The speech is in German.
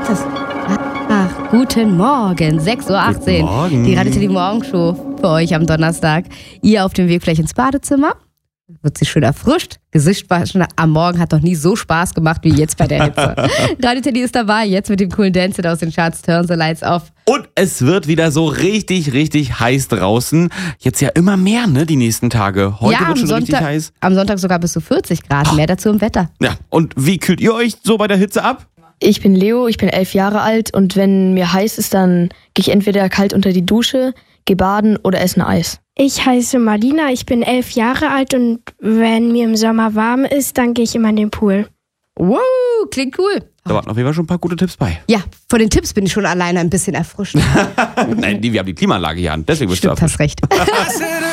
das? Ach, guten Morgen, 6.18 Uhr. Guten Morgen. Die Radio Teddy Morgenshow für euch am Donnerstag. Ihr auf dem Weg vielleicht ins Badezimmer. Wird sich schön erfrischt. Gesicht waschen am Morgen hat noch nie so Spaß gemacht wie jetzt bei der Hitze. Radio Teddy ist dabei, jetzt mit dem coolen Dance aus den Charts Turn the Lights Off. Und es wird wieder so richtig, richtig heiß draußen. Jetzt ja immer mehr, ne, die nächsten Tage. Heute wird schon richtig heiß. Am Sonntag sogar bis zu 40 Grad. Mehr dazu im Wetter. Ja, und wie kühlt ihr euch so bei der Hitze ab? Ich bin Leo, ich bin 11 Jahre alt und wenn mir heiß ist, dann gehe ich entweder kalt unter die Dusche, gehe baden oder esse ein Eis. Ich heiße Marlina, ich bin 11 Jahre alt und wenn mir im Sommer warm ist, dann gehe ich immer in den Pool. Wow, klingt cool. Da waren auf jeden Fall schon ein paar gute Tipps bei. Ja, von den Tipps bin ich schon alleine ein bisschen erfrischt. Nein, wir haben die Klimaanlage hier an, deswegen bist du Stimmt, hast recht.